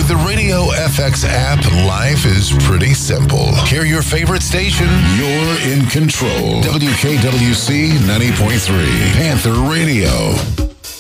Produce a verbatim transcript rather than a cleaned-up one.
With the Radio F X app, life is pretty simple. Hear your favorite station. You're in control. W K W C ninety point three, Panther Radio.